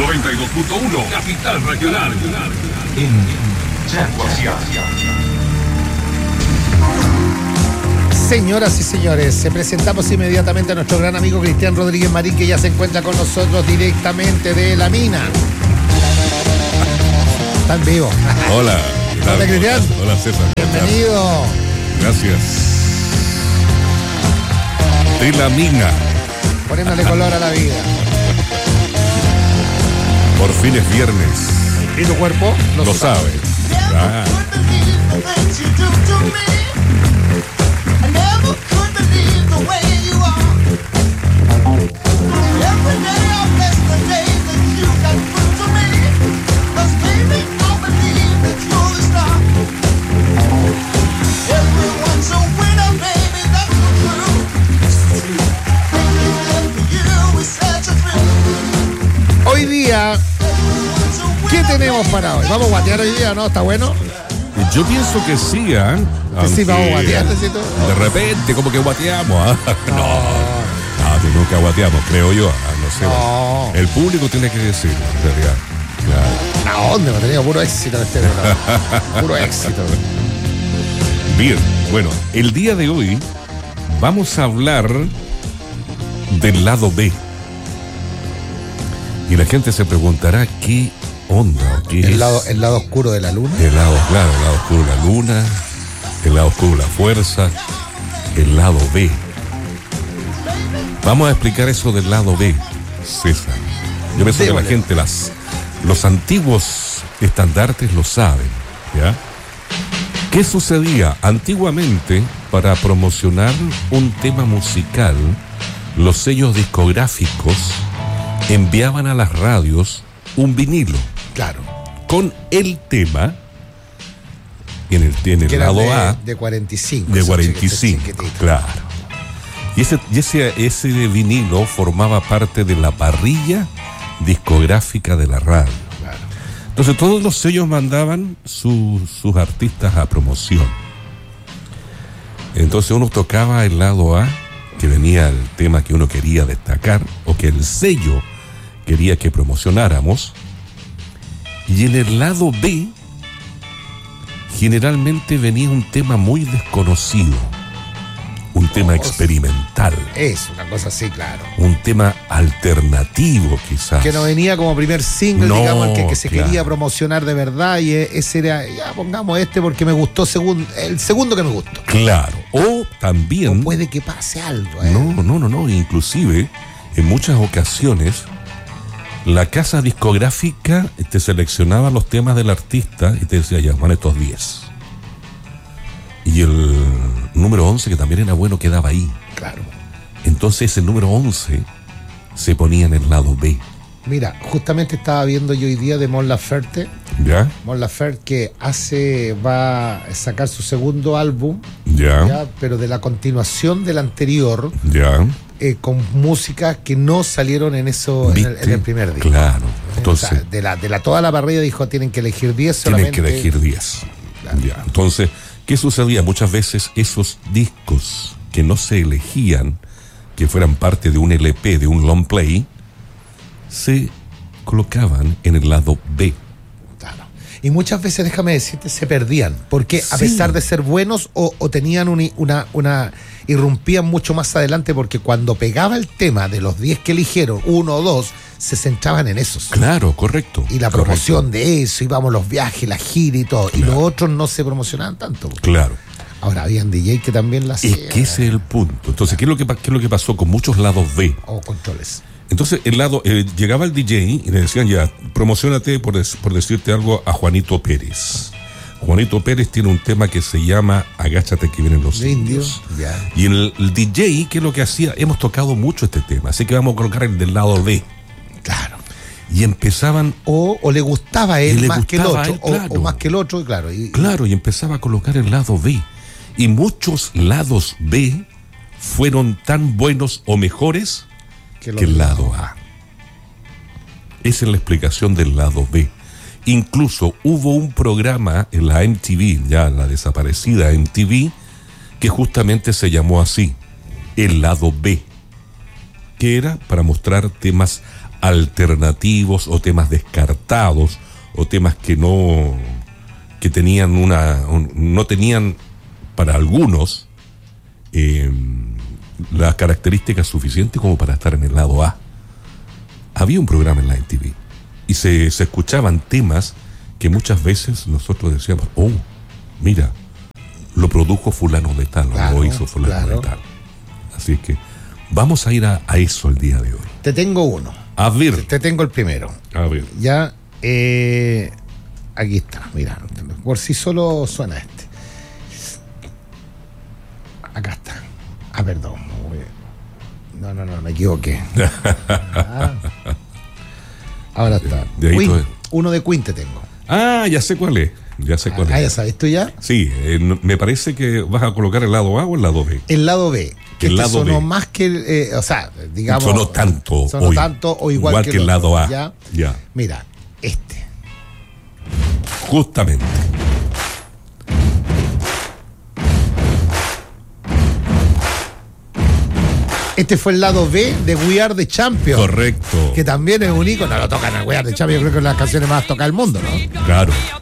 92.1 Capital Regional. En Chaguasia. Señoras y señores, presentamos inmediatamente a nuestro gran amigo Cristian Rodríguez Marín, que ya se encuentra con nosotros directamente de La Mina. ¿Está en vivo? Hola. Hola, Cristian. Hola, César. Bienvenido. Gracias. De La Mina. Poniéndole color a la vida. Por fin es viernes. ¿Y tu cuerpo? Lo sabe. Ah. Hoy día, ¿qué tenemos para hoy? ¿Vamos a guatear hoy día, no? ¿Está bueno? Yo pienso que sí, ¿eh? Sí, vamos a guatear, ¿sí? De repente, como que guateamos. No, nunca guateamos, creo yo. No sé. No. El público tiene que decirlo, en realidad. Claro. ¿A dónde? Hemos tenido puro éxito en este programa. Puro éxito. Bien, bueno, el día de hoy vamos a hablar del lado B. Y la gente se preguntará qué onda, qué el lado oscuro de la luna. El lado oscuro de la luna, el lado oscuro de la fuerza, el lado B. Vamos a explicar eso del lado B, César. Yo pienso que la gente, los antiguos estandartes lo saben, ¿ya? ¿Qué sucedía? Antiguamente, para promocionar un tema musical, los sellos discográficos enviaban a las radios un vinilo. Claro. Con el tema en el lado A. De 45. De 45, claro. Y ese vinilo formaba parte de la parrilla discográfica de la radio. Claro. Entonces todos los sellos mandaban sus artistas a promoción. Entonces uno tocaba el lado A, que venía el tema que uno quería destacar o que el sello quería que promocionáramos, y en el lado B generalmente venía un tema muy desconocido, un tema experimental. Es una cosa así, claro. Un tema alternativo, quizás. Que no venía como primer single, No, digamos, que se claro. quería promocionar de verdad, y ese era, ya pongamos este porque me gustó el segundo que me gustó. Claro. O también... O puede que pase algo. No. Inclusive, en muchas ocasiones, la casa discográfica te seleccionaba los temas del artista y te decía, ya, van estos 10. Y el número 11, que también era bueno, quedaba ahí. Claro. Entonces el número 11 se ponía en el lado B. Mira, justamente estaba viendo yo hoy día de Mon Laferte. ¿Ya? Mon Laferte que va a sacar su segundo álbum. ¿Ya? Pero de la continuación del anterior. ¿Ya? Con músicas que no salieron en eso en el primer disco. Claro. Entonces, o sea, de la toda la parrilla dijo tienen que elegir 10 solamente. Tienen que elegir 10. Claro. Ya. Entonces, ¿qué sucedía? Muchas veces esos discos que no se elegían, que fueran parte de un LP, de un long play, se colocaban en el lado B. Claro. Y muchas veces, déjame decirte, se perdían. Porque a pesar de ser buenos o tenían una irrumpían mucho más adelante, porque cuando pegaba el tema de los 10 que eligieron, 1 o 2, se centraban en esos. Claro, correcto. Y la promoción de eso, íbamos los viajes, la gira y todo. Claro. Y los otros no se promocionaban tanto. Claro. Ahora, habían DJ que también la hacían. Es que ese es el punto. Entonces, claro. ¿qué es lo que pasó con muchos lados B? O controles. Entonces, llegaba el DJ y le decían, ya, promocionate, por decirte algo, a Juanito Pérez. Juanito Pérez tiene un tema que se llama Agáchate que vienen los indios. Yeah. Y el DJ, ¿qué es lo que hacía? Hemos tocado mucho este tema, así que vamos a colocar el del lado B. Claro. Y empezaban... O le gustaba a él más que el otro. Él, claro. O más que el otro, claro. Claro, y empezaba a colocar el lado B. Y muchos lados B fueron tan buenos o mejores que el lado A. Esa es la explicación del lado B. Incluso hubo un programa en la MTV, ya la desaparecida MTV, que justamente se llamó así, el lado B, que era para mostrar temas alternativos o temas descartados o temas que tenían no tenían para algunos las características suficientes como para estar en el lado A. Había un programa en la MTV y se escuchaban temas que muchas veces nosotros decíamos, oh, mira, lo produjo fulano de tal, claro, o lo hizo fulano de tal. Así es que vamos a ir a eso el día de hoy. Te tengo uno. A ver. Te tengo el primero. A ver. Ya, aquí está, mira, por sí solo suena este. Acá está. Ah, perdón. No, me equivoqué. Ahora está. Queen, uno de Queen te tengo. Ah, ya sé cuál es. Ya sabes tú ya. Sí, me parece que vas a colocar el lado A o el lado B. El lado B. Que el lado sonó B. Más que, digamos. Sonó tanto o igual que el lado A. Ya. Mira, justamente. Este fue el lado B de We Are the Champions. Correcto. Que también es un ícono. Lo tocan en We Are the Champions. Yo creo que es una de las canciones más tocadas del mundo, ¿no? Claro.